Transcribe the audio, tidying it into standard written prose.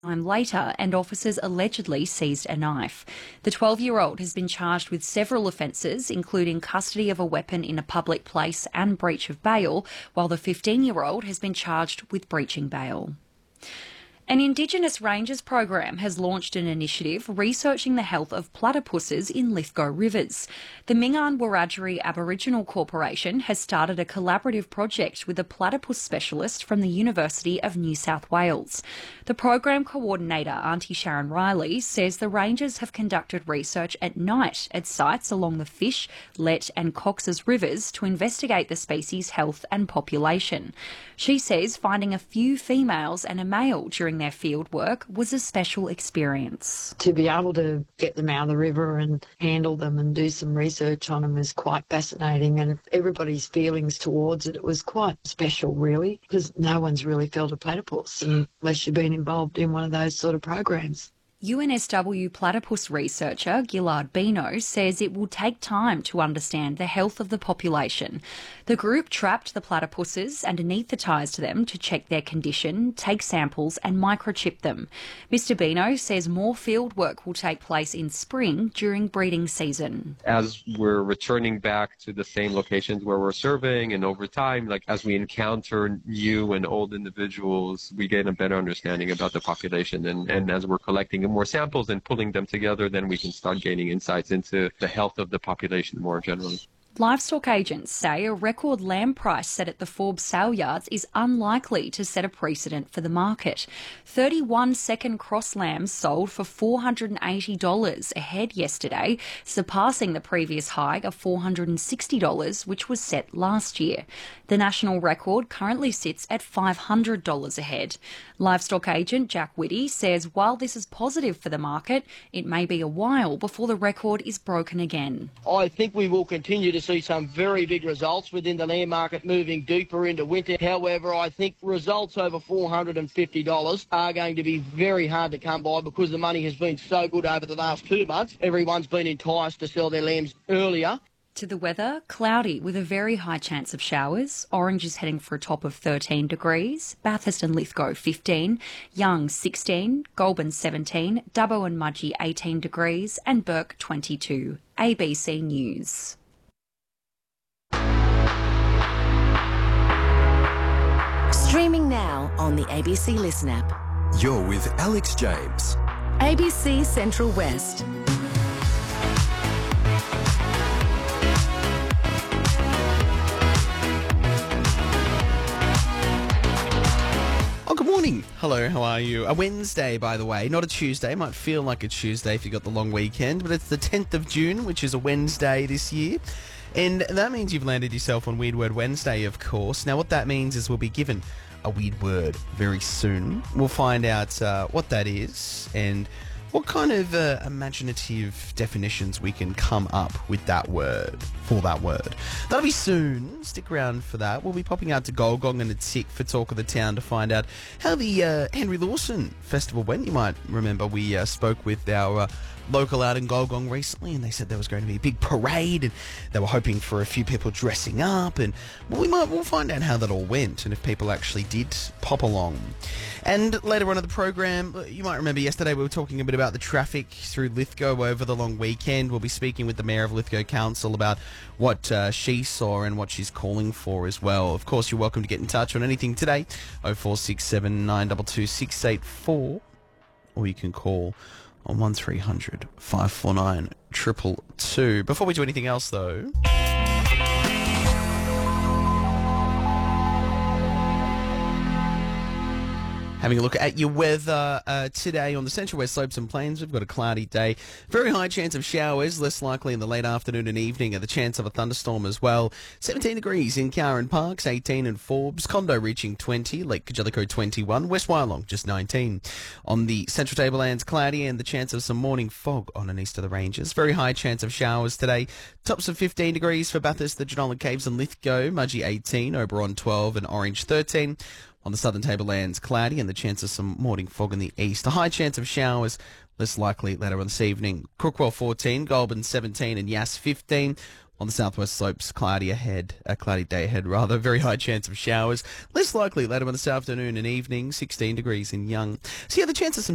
time later, and officers allegedly seized a knife. The 12-year-old has been charged with several offences, including custody of a weapon in a public place and breach of bail, while the 15-year-old has been charged with breaching bail. An Indigenous Rangers program has launched an initiative researching the health of platypuses in Lithgow rivers. The Mingan Wiradjuri Aboriginal Corporation has started a collaborative project with a platypus specialist from the University of New South Wales. The program coordinator, Auntie Sharon Riley, says the Rangers have conducted research at night at sites along the Fish, Lett and Cox's rivers to investigate the species' health and population. She says finding a few females and a male during their field work was a special experience. To be able to get them out of the river and handle them and do some research on them is quite fascinating, and everybody's feelings towards it was quite special really, because no one's really felt a platypus unless you've been involved in one of those sort of programs. UNSW platypus researcher Gillard Bino says it will take time to understand the health of the population. The group trapped the platypuses and anaesthetised them to check their condition, take samples and microchip them. Mr Bino says more field work will take place in spring during breeding season. As we're returning back to the same locations where we're serving, and over time, like as we encounter new and old individuals, we gain a better understanding about the population, and as we're collecting more samples and pulling them together, then we can start gaining insights into the health of the population more generally. Livestock agents say a record lamb price set at the Forbes sale yards is unlikely to set a precedent for the market. 31 second cross lambs sold for $480 a head yesterday, surpassing the previous high of $460, which was set last year. The national record currently sits at $500 a head. Livestock agent Jack Whitty says while this is positive for the market, it may be a while before the record is broken again. I think we will continue to see some very big results within the lamb market moving deeper into winter. However, I think results over $450 are going to be very hard to come by because the money has been so good over the last 2 months. Everyone's been enticed to sell their lambs earlier. To the weather, cloudy with a very high chance of showers. Orange is heading for a top of 13 degrees. Bathurst and Lithgow 15, Young 16, Goulburn 17, Dubbo and Mudgee 18 degrees and Burke 22. ABC News. Streaming now on the ABC Listen app. You're with Alex James. ABC Central West. Oh, good morning. Hello, how are you? A Wednesday, by the way, not a Tuesday. Might feel like a Tuesday if you got the long weekend, but it's the 10th of June, which is a Wednesday this year. And that means you've landed yourself on Weird Word Wednesday, of course. Now, what that means is we'll be given a weird word very soon. We'll find out what that is and what kind of imaginative definitions we can come up with that word, for that word. That'll be soon. Stick around for that. We'll be popping out to Goulgong and a tick for Talk of the Town to find out how the Henry Lawson Festival went. You might remember we spoke with our local out in Goulgong recently, and they said there was going to be a big parade, and they were hoping for a few people dressing up, and we'll find out how that all went, and if people actually did pop along. And later on in the program, you might remember yesterday we were talking a bit about the traffic through Lithgow over the long weekend. We'll be speaking with the Mayor of Lithgow Council about what she saw and what she's calling for as well. Of course, you're welcome to get in touch on anything today, 0467 922 684, or you can call on 1300 549 222. Before we do anything else, though, having a look at your weather today on the Central West Slopes and Plains. We've got a cloudy day. Very high chance of showers, less likely in the late afternoon and evening, and the chance of a thunderstorm as well. 17 degrees in Cowran Parks, 18 in Forbes, Condo reaching 20, Lake Kajelico 21, West Wyalong just 19. On the Central Tablelands, cloudy and the chance of some morning fog on and east of the ranges. Very high chance of showers today. Tops of 15 degrees for Bathurst, the Genolan Caves and Lithgow, Mudgee 18, Oberon 12 and Orange 13. On the Southern Tablelands, cloudy and the chance of some morning fog in the east. A high chance of showers, less likely later on this evening. Crookwell 14, Goulburn 17 and Yass 15. On the southwest slopes, cloudy day ahead rather. Very high chance of showers, less likely later on this afternoon and evening. 16 degrees in Young. So yeah, the chance of some